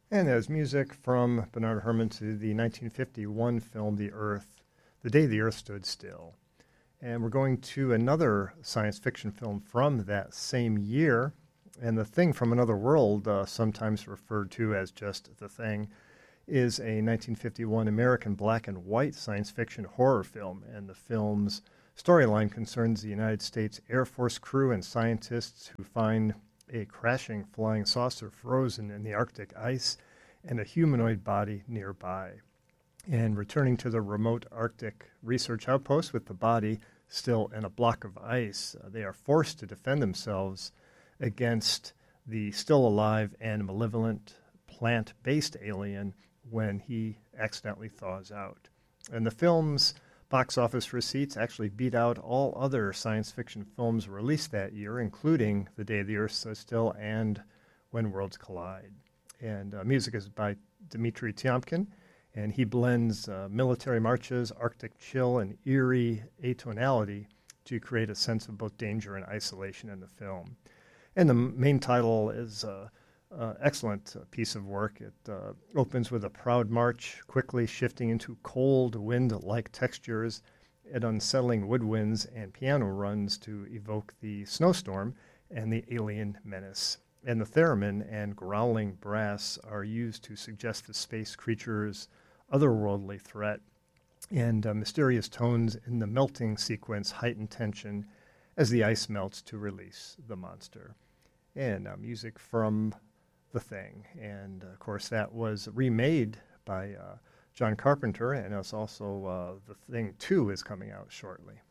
And there's music from Bernard Herrmann to the 1951 film The Day the Earth Stood Still. And we're going to another science fiction film from that same year. And The Thing from Another World, sometimes referred to as just The Thing, is a 1951 American black and white science fiction horror film. And the film's storyline concerns the United States Air Force crew and scientists who find a crashing flying saucer frozen in the Arctic ice and a humanoid body nearby. And returning to the remote Arctic research outpost with the body still in a block of ice, they are forced to defend themselves against the still alive and malevolent plant-based alien when he accidentally thaws out. And the film's box office receipts actually beat out all other science fiction films released that year, including The Day the Earth Stood Still and When Worlds Collide. And music is by Dmitri Tiomkin, and he blends military marches, Arctic chill, and eerie atonality to create a sense of both danger and isolation in the film. And the main title is excellent piece of work. It opens with a proud march, quickly shifting into cold wind-like textures and unsettling woodwinds and piano runs to evoke the snowstorm and the alien menace. And the theremin and growling brass are used to suggest the space creature's otherworldly threat. And mysterious tones in the melting sequence heighten tension as the ice melts to release the monster. And music from The Thing. And, of course, that was remade by John Carpenter, and it's also The Thing 2 is coming out shortly.